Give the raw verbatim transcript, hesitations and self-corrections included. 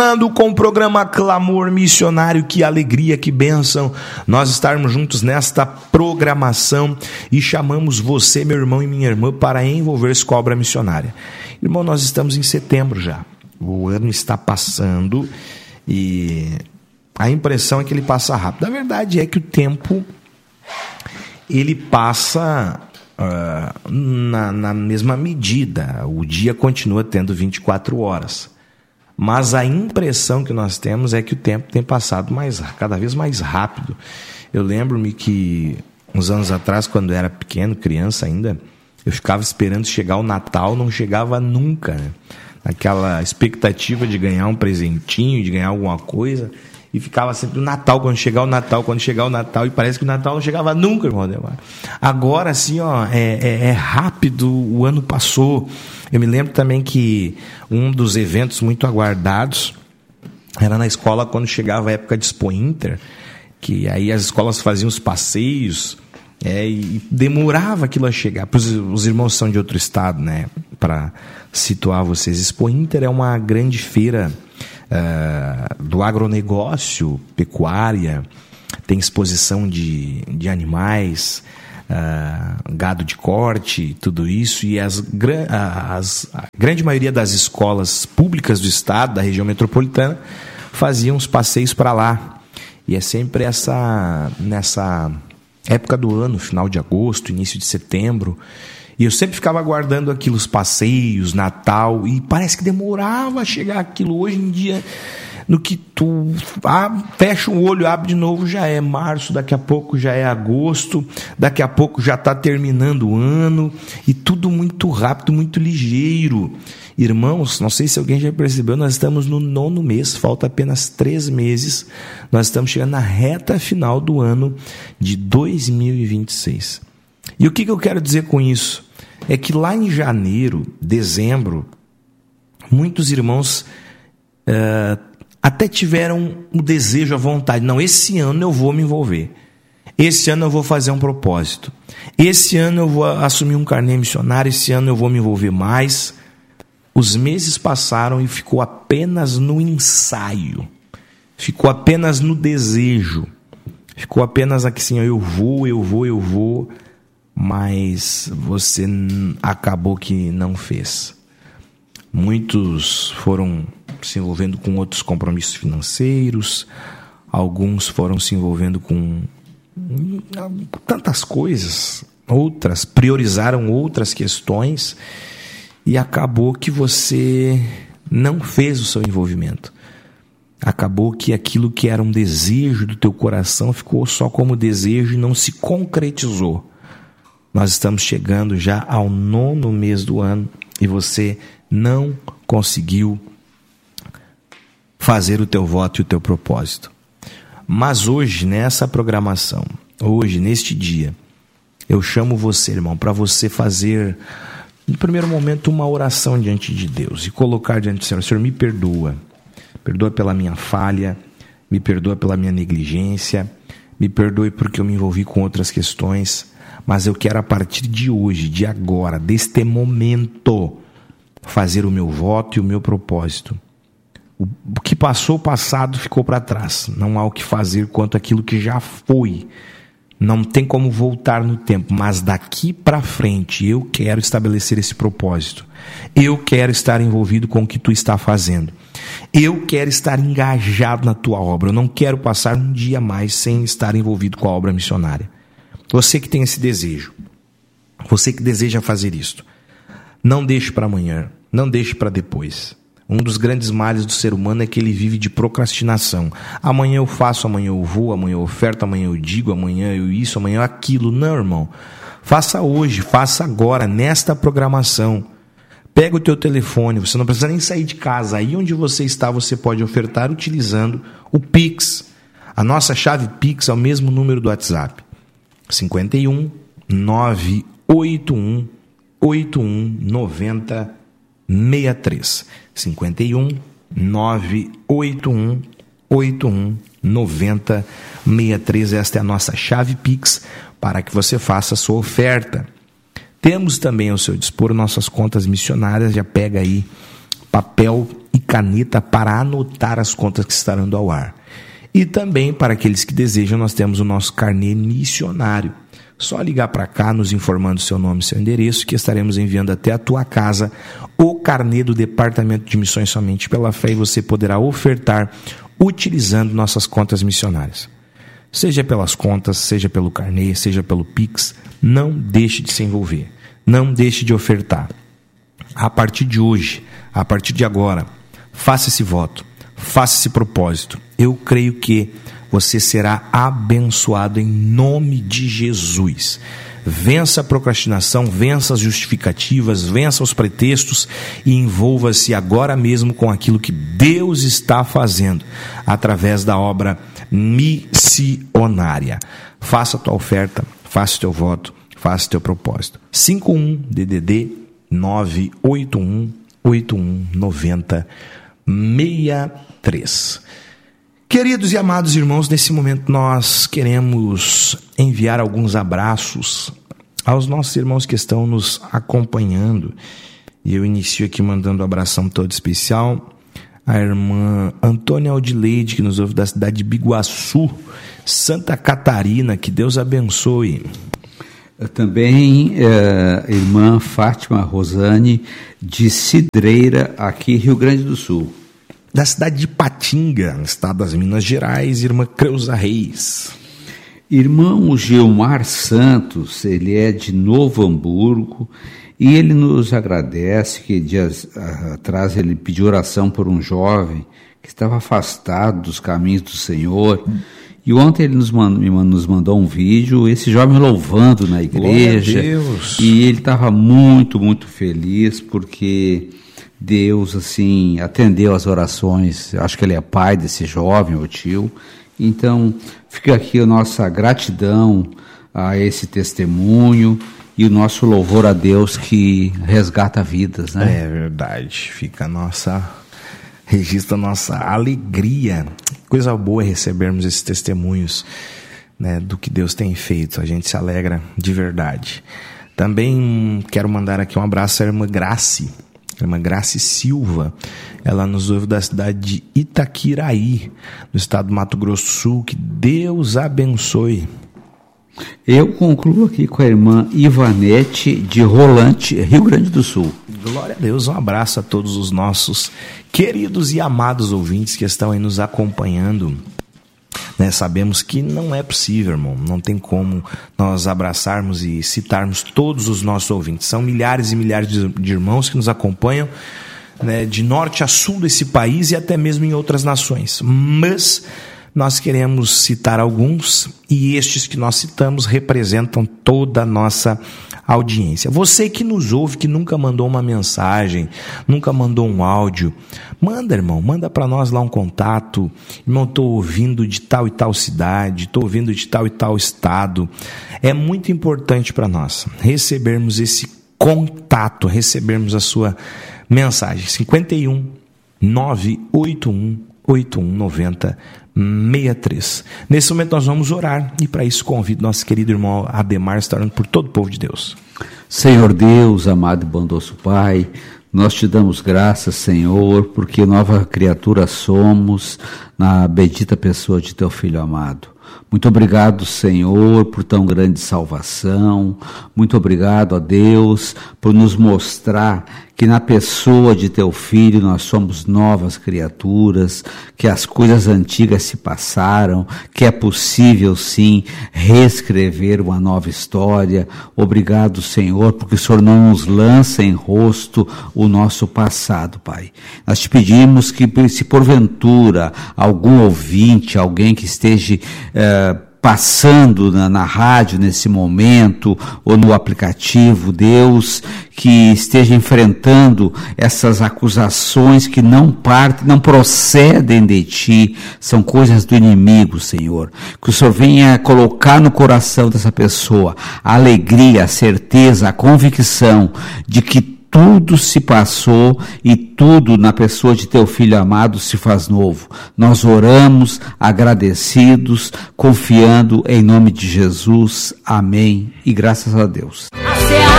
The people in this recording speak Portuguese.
Chegando com o programa Clamor Missionário. Que alegria, que bênção nós estarmos juntos nesta programação e chamamos você, meu irmão e minha irmã, para envolver-se com a obra missionária. Irmão, nós estamos em setembro já, o ano está passando e a impressão é que ele passa rápido. A verdade é que o tempo ele passa uh, na, na mesma medida, o dia continua tendo vinte e quatro horas. Mas a impressão que nós temos é que o tempo tem passado mais, cada vez mais rápido. Eu lembro-me que, uns anos atrás, quando eu era pequeno, criança ainda, eu ficava esperando chegar o Natal, não chegava nunca, né? Aquela expectativa de ganhar um presentinho, de ganhar alguma coisa, e ficava sempre o Natal, quando chegar o Natal, quando chegar o Natal, e parece que o Natal não chegava nunca, irmão Ademar. Agora, assim, ó, é, é, é rápido, o ano passou. Eu me lembro também que um dos eventos muito aguardados era na escola quando chegava a época de Expo Inter, que aí as escolas faziam os passeios, é, e demorava aquilo a chegar. Os irmãos são de outro estado, né? Para situar vocês, Expo Inter é uma grande feira uh, do agronegócio, pecuária, tem exposição de, de animais, Uh, gado de corte, tudo isso, e as, as, a grande maioria das escolas públicas do estado, da região metropolitana, faziam os passeios para lá. E é sempre essa, nessa época do ano, final de agosto, início de setembro, e eu sempre ficava aguardando aquilo, os passeios, Natal, e parece que demorava a chegar aquilo. Hoje em dia, no que tu ah, fecha o olho, abre de novo, já é março, daqui a pouco já é agosto, daqui a pouco já está terminando o ano, e tudo muito rápido, muito ligeiro. Irmãos, não sei se alguém já percebeu, nós estamos no nono mês, falta apenas três meses, nós estamos chegando na reta final do ano de dois mil e vinte e seis. E o que, que eu quero dizer com isso? É que lá em janeiro, dezembro, muitos irmãos Uh, até tiveram o desejo, a vontade, não, esse ano eu vou me envolver, esse ano eu vou fazer um propósito, esse ano eu vou assumir um carnê missionário, esse ano eu vou me envolver mais. Os meses passaram e ficou apenas no ensaio, ficou apenas no desejo, ficou apenas aqui assim, eu vou, eu vou, eu vou, mas você acabou que não fez. Muitos foram se envolvendo com outros compromissos financeiros, alguns foram se envolvendo com tantas coisas, outras priorizaram outras questões e acabou que você não fez o seu envolvimento. Acabou que aquilo que era um desejo do teu coração ficou só como desejo e não se concretizou. Nós estamos chegando já ao nono mês do ano e você não conseguiu fazer o teu voto e o teu propósito. Mas hoje, nessa programação, hoje, neste dia, eu chamo você, irmão, para você fazer, no primeiro momento, uma oração diante de Deus e colocar diante do Senhor: Senhor, me perdoa, perdoa pela minha falha, me perdoa pela minha negligência, me perdoe porque eu me envolvi com outras questões, mas eu quero a partir de hoje, de agora, deste momento, fazer o meu voto e o meu propósito. O que passou, passado, ficou para trás. Não há o que fazer quanto aquilo que já foi. Não tem como voltar no tempo. Mas daqui para frente, eu quero estabelecer esse propósito. Eu quero estar envolvido com o que tu está fazendo. Eu quero estar engajado na tua obra. Eu não quero passar um dia mais sem estar envolvido com a obra missionária. Você que tem esse desejo, você que deseja fazer isto, não deixe para amanhã, não deixe para depois. Um dos grandes males do ser humano é que ele vive de procrastinação. Amanhã eu faço, amanhã eu vou, amanhã eu oferto, amanhã eu digo, amanhã eu isso, amanhã eu aquilo. Não, irmão. Faça hoje, faça agora, nesta programação. Pega o teu telefone, você não precisa nem sair de casa. Aí onde você está, você pode ofertar utilizando o Pix. A nossa chave Pix é o mesmo número do WhatsApp. cinquenta e um, nove oito um, oito um nove zero, seis três. cinquenta e um, nove oito um, oito um nove zero, seis três. Esta é a nossa chave Pix para que você faça a sua oferta. Temos também ao seu dispor nossas contas missionárias. Já pega aí papel e caneta para anotar as contas que estarão indo ao ar. E também, para aqueles que desejam, nós temos o nosso carnê missionário. Só ligar para cá, nos informando seu nome e seu endereço, que estaremos enviando até a tua casa o carnê do Departamento de Missões Somente pela Fé, e você poderá ofertar utilizando nossas contas missionárias. Seja pelas contas, seja pelo carnê, seja pelo Pix, não deixe de se envolver, não deixe de ofertar. A partir de hoje, a partir de agora, faça esse voto, faça esse propósito. Eu creio que você será abençoado em nome de Jesus. Vença a procrastinação, vença as justificativas, vença os pretextos e envolva-se agora mesmo com aquilo que Deus está fazendo através da obra missionária. Faça a tua oferta, faça o teu voto, faça o teu propósito. cinco um D D D nove oito um oito um nove zero seis três. Queridos e amados irmãos, nesse momento nós queremos enviar alguns abraços aos nossos irmãos que estão nos acompanhando. E eu inicio aqui mandando um abração todo especial à irmã Antônia Aldileide, que nos ouve da cidade de Biguaçu, Santa Catarina. Que Deus abençoe. Também é, irmã Fátima Rosane, de Cidreira, aqui Rio Grande do Sul. Da cidade de Patinga, no estado das Minas Gerais, irmã Creuza Reis. Irmão Gilmar Santos, ele é de Novo Hamburgo, e ele nos agradece que dias atrás ele pediu oração por um jovem que estava afastado dos caminhos do Senhor. E ontem ele nos mandou, nos mandou um vídeo, esse jovem louvando na igreja. Glória a Deus. E ele estava muito, muito feliz porque Deus, assim, atendeu as orações. Acho que ele é pai desse jovem, o tio. Então, fica aqui a nossa gratidão a esse testemunho e o nosso louvor a Deus que resgata vidas, né? É verdade. Fica a nossa... registra a nossa alegria. Coisa boa é recebermos esses testemunhos, né, do que Deus tem feito. A gente se alegra de verdade. Também quero mandar aqui um abraço à irmã Grace. Irmã Grace Silva, ela nos ouve da cidade de Itaquiraí, no estado do Mato Grosso do Sul. Que Deus abençoe. Eu concluo aqui com a irmã Ivanete, de Rolante, Rio Grande do Sul. Glória a Deus, um abraço a todos os nossos queridos e amados ouvintes que estão aí nos acompanhando. Né, sabemos que não é possível, irmão, não tem como nós abraçarmos e citarmos todos os nossos ouvintes. São milhares e milhares de, de irmãos que nos acompanham, né, de norte a sul desse país e até mesmo em outras nações. Mas nós queremos citar alguns, e estes que nós citamos representam toda a nossa audiência. Você que nos ouve, que nunca mandou uma mensagem, nunca mandou um áudio, manda, irmão, manda para nós lá um contato. Irmão, estou ouvindo de tal e tal cidade, estou ouvindo de tal e tal estado. É muito importante para nós recebermos esse contato, recebermos a sua mensagem. cinquenta e um, nove oito um, oito um nove zero seis três. Nesse momento nós vamos orar, e para isso convido nosso querido irmão Ademar a estar orando por todo o povo de Deus. Senhor Deus, amado e bondoso Pai, nós te damos graças, Senhor, porque nova criatura somos na bendita pessoa de teu Filho amado. Muito obrigado, Senhor, por tão grande salvação. Muito obrigado a Deus por nos mostrar que na pessoa de teu Filho nós somos novas criaturas, que as coisas antigas se passaram, que é possível sim reescrever uma nova história. Obrigado, Senhor, porque o Senhor não nos lança em rosto o nosso passado, Pai. Nós te pedimos que, se porventura algum ouvinte, alguém que esteja eh, passando na, na rádio nesse momento, ou no aplicativo, Deus, que esteja enfrentando essas acusações que não partem, não procedem de ti, são coisas do inimigo, Senhor. Que o Senhor venha colocar no coração dessa pessoa a alegria, a certeza, a convicção de que tudo se passou e tudo na pessoa de teu Filho amado se faz novo. Nós oramos agradecidos, confiando em nome de Jesus. Amém. E graças a Deus.